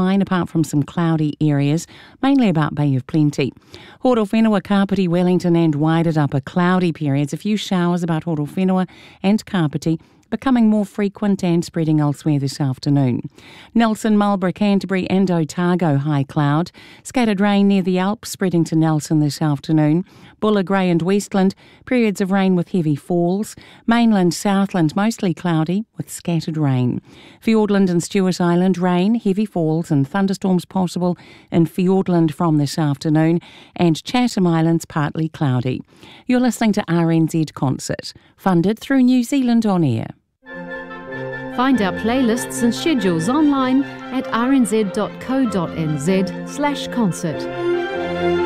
fine apart from some cloudy areas, mainly about Bay of Plenty. Horowhenua, Kapiti, Wellington and Wairarapa, cloudy periods. A few showers about Horowhenua and Kapiti, becoming more frequent and spreading elsewhere this afternoon. Nelson, Marlborough, Canterbury and Otago, high cloud. Scattered rain near the Alps, spreading to Nelson this afternoon. Bulla, Grey and Westland, periods of rain with heavy falls. Mainland, Southland, mostly cloudy with scattered rain. Fiordland and Stewart Island, rain, heavy falls and thunderstorms possible in Fiordland from this afternoon. And Chatham Islands, partly cloudy. You're listening to RNZ Concert, funded through New Zealand On Air. Find our playlists and schedules online at rnz.co.nz/concert.